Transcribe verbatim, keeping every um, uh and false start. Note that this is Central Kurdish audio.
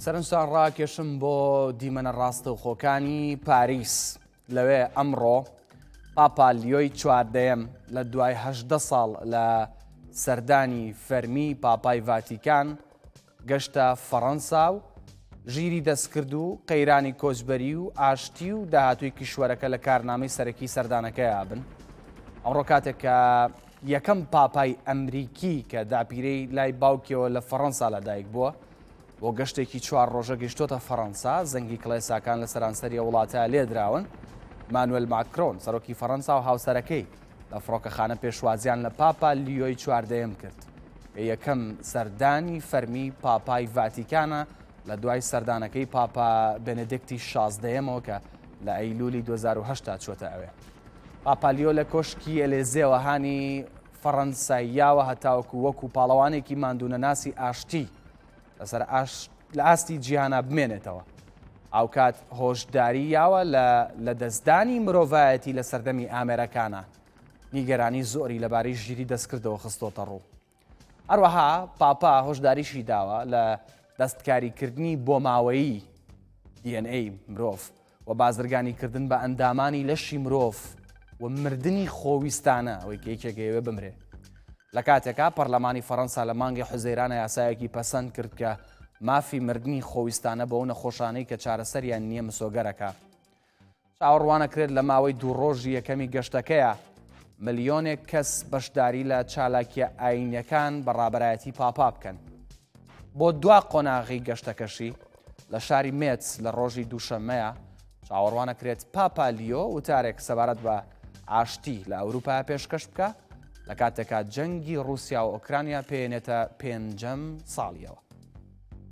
سەرنجتان ڕاکێشم بۆ دیمەنە ڕاستە و خۆکانی پاریس. لەوێ ئەمڕۆ پاپا لیۆی چواردەیەم لە دوای هەژدە ساڵ لە سەردانی فەرمی پاپای ڤاتیکان گەشتە فەڕەنسا و ژیری دەستکرد و قەیرانی کۆچبەری و ئاشتی و داهاتووی کیشوەرەکە لە کارنامەی سەرەکی سەردانەکەیە بن. ئەمڕۆ کاتێک کە یەکەم پاپای ئەمریکی کە داپیرەی لای باوکیەوە لە فەڕەنسا لەدایک بووە بۆ گەشتێکی چوار ڕۆژە گەیشتۆتە فەڕەنسا، زەنگی کڵێساکان لە سەرانسەریە وڵاتە لێدراون. مانوێل ماکرۆن سەرۆکی فەڕەنسا و هاوسەرەکەی لە فڕۆکەخانە پێشوازیان لە پاپا لیۆی چواردەیەم کرد کە یەکەم سەردانی فەرمی پاپای ڤاتیکانە لە دوای سەردانەکەی پاپا بێنێدیکتی شازدەیەمەوە کە لە ئەیلولی دوو هەزار و هەشت چۆتە ئەوێ. پاپا لیۆ لە کۆشکی ئێلێزێەوە هانی فەڕەنساییاوە هەتاوەکو وەکو پاڵەوانێکی ماندوونەناسی ئاشتی لەسەر لە ئاستی جیهانە بمێنێتەوە. ئەو کات هۆشداری یاوە لە دەستدانی مرۆڤایەتی لە سەردەمی ئامێرەکانە. نیگەرانی زۆری لەبارەی ژیری دەستکردەوە خستۆتە ڕوو. هەروەها پاپا هۆشداریشی داوە لە دەستکاریکردنی بۆ ماوەیی دی ئێن ئەی مرۆڤ و بازرگانیکردن بە ئەندامانی لەشی مرۆڤ و مردنی خۆویستانە ئەوەی کە یەکێکەوێ بمرێ. لە کاتێکا پەرلەمانی فەڕەنسا لە مانگی حوزەیرانە یاسایەکی پەسەند کرد کە مافی مردنی خۆویستانە بە ئەو نەخۆشانەی کە چارەسەریان نییە مسۆگەرەکە. چاوەڕوانەکرێت لە ماوەی دوو ڕۆژی یەکەمی گەشتەکەیە ملیۆنێک کەس بەشداری لە چالاکیە ئاینیەکان بەڕابەرایەتی پاپا بکەن. بۆ دوا قۆناغی گەشتەکەشی لە شاری مێتس لە ڕۆژی دووشەممەیە چاوەڕوانەکرێت پاپا لیۆ وتارێک سەبارەت بە ئاشتی لە ئەوروپا پێشکەش بکە لە کاتێکا جەنگی ڕووسیا و ئۆکرانیا پێێنێتە پێنجەم ساڵیەوە.